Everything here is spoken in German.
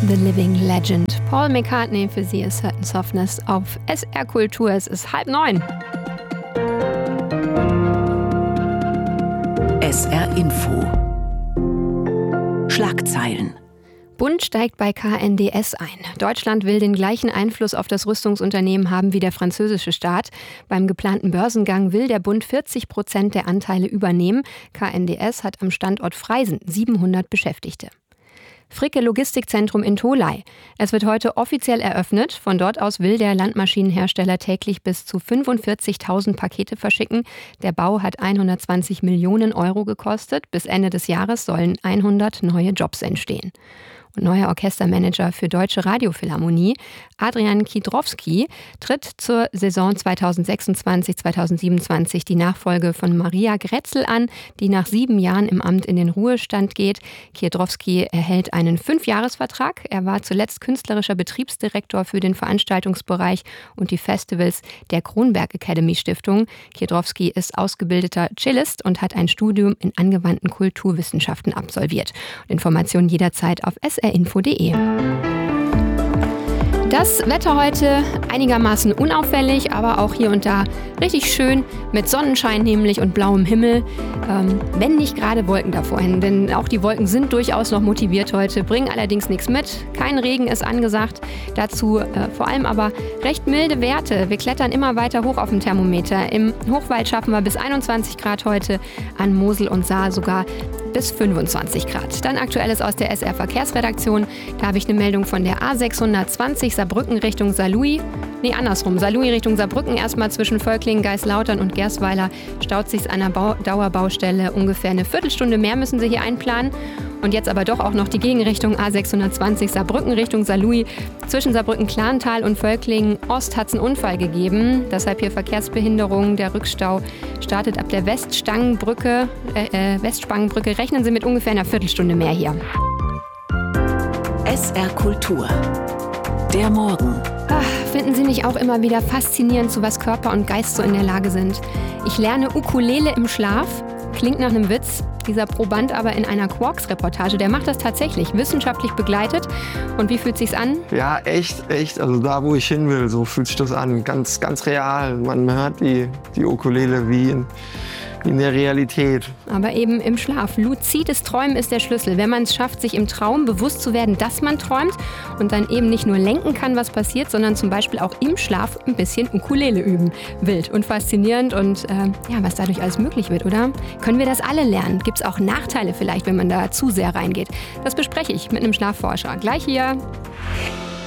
The Living Legend. Paul McCartney, für Sie ist Certain Softness auf SR Kultur. Es ist 8:30. SR Info. Schlagzeilen. Bund steigt bei KNDS ein. Deutschland will den gleichen Einfluss auf das Rüstungsunternehmen haben wie der französische Staat. Beim geplanten Börsengang will der Bund 40% der Anteile übernehmen. KNDS hat am Standort Freisen 700 Beschäftigte. Fricke Logistikzentrum in Tholey. Es wird heute offiziell eröffnet. Von dort aus will der Landmaschinenhersteller täglich bis zu 45.000 Pakete verschicken. Der Bau hat 120 Millionen Euro gekostet. Bis Ende des Jahres sollen 100 neue Jobs entstehen. Und neuer Orchestermanager für Deutsche Radiophilharmonie, Adrian Kiedrowski, tritt zur Saison 2026/2027 die Nachfolge von Maria Grätzl an, die nach 7 Jahren im Amt in den Ruhestand geht. Kiedrowski erhält einen 5-Jahres-Vertrag. Er war zuletzt künstlerischer Betriebsdirektor für den Veranstaltungsbereich und die Festivals der Kronberg Academy Stiftung. Kiedrowski ist ausgebildeter Cellist und hat ein Studium in angewandten Kulturwissenschaften absolviert. Informationen jederzeit auf srinfo.de. Das Wetter heute einigermaßen unauffällig, aber auch hier und da richtig schön mit Sonnenschein nämlich und blauem Himmel, wenn nicht gerade Wolken davor hin. Denn auch die Wolken sind durchaus noch motiviert heute, bringen allerdings nichts mit. Kein Regen ist angesagt, dazu vor allem aber recht milde Werte. Wir klettern immer weiter hoch auf dem Thermometer. Im Hochwald schaffen wir bis 21 Grad heute, an Mosel und Saar sogar bis 25 Grad. Dann Aktuelles aus der SR Verkehrsredaktion. Da habe ich eine Meldung von der A620 Saarbrücken Richtung Saarlouis. Saarlouis Richtung Saarbrücken. Erstmal zwischen Völklingen, Geislauter'n und Gersweiler staut sich an einer Dauerbaustelle. Ungefähr eine Viertelstunde mehr müssen Sie hier einplanen. Und jetzt aber doch auch noch die Gegenrichtung A620 Saarbrücken Richtung Saarlouis. Zwischen Saarbrücken-Klarental und Völklingen Ost hat es einen Unfall gegeben. Deshalb hier Verkehrsbehinderung. Der Rückstau startet ab der Westspangenbrücke. Rechnen Sie mit ungefähr einer Viertelstunde mehr hier. SR Kultur. Der Morgen. Finden Sie nicht auch immer wieder faszinierend, zu was Körper und Geist so in der Lage sind? Ich lerne Ukulele im Schlaf. Klingt nach einem Witz. Dieser Proband aber in einer Quarks-Reportage, der macht das tatsächlich, wissenschaftlich begleitet. Und wie fühlt sich's an? Ja, echt. Also da, wo ich hin will, so fühlt sich das an. Ganz, ganz real. Man hört die Ukulele wie in der Realität. Aber eben im Schlaf. Luzides Träumen ist der Schlüssel. Wenn man es schafft, sich im Traum bewusst zu werden, dass man träumt und dann eben nicht nur lenken kann, was passiert, sondern zum Beispiel auch im Schlaf ein bisschen Ukulele üben. Wild und faszinierend und was dadurch alles möglich wird, oder? Können wir das alle lernen? Gibt es auch Nachteile vielleicht, wenn man da zu sehr reingeht? Das bespreche ich mit einem Schlafforscher. Gleich hier.